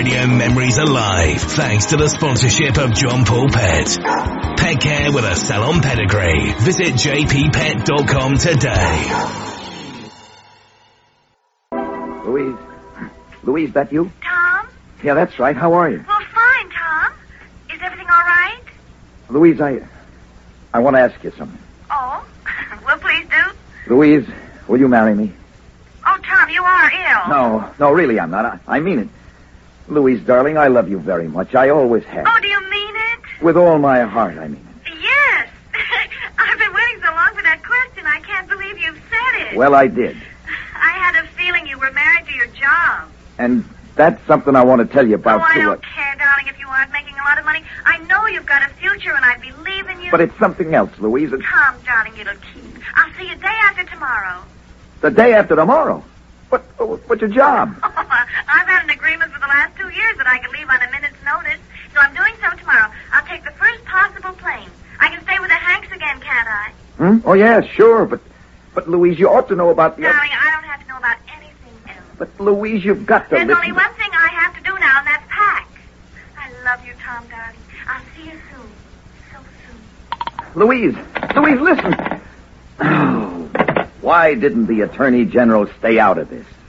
Radio memories alive thanks to the sponsorship of John Paul Pet. Pet care with a salon pedigree. Visit jppet.com today. Louise, that you? Tom? Yeah, that's right. How are you? Well, fine, Tom. Is everything all right? Louise, I want to ask you something. Oh? Well, please do. Louise, will you marry me? Oh, Tom, you are ill. No, really I'm not. I mean it. Louise, darling, I love you very much. I always have. Oh, do you mean it? With all my heart, I mean it. Yes. I've been waiting so long for that question. I can't believe you've said it. Well, I did. I had a feeling you were married to your job. And that's something I want to tell you about, Oh, I too. don't care, darling, if you aren't making a lot of money. I know you've got a future, and I believe in you. But it's something else, Louise. Tom, darling, it'll keep. I'll see you day after tomorrow. The day after tomorrow? What's your job? Oh, I've had an agreement for the last 2 years that I can leave on a minute's notice, so I'm doing so tomorrow. I'll take the first possible plane. I can stay with the Hanks again, can't I? Oh, yeah, sure, but Louise, you ought to know about the... Darling, I don't have to know about anything else. But, Louise, you've got to There's listen... only one thing I have to do now, and that's pack. I love you, Tom, darling. I'll see you soon. So soon. Louise, listen. Oh, why didn't the Attorney General stay out of this?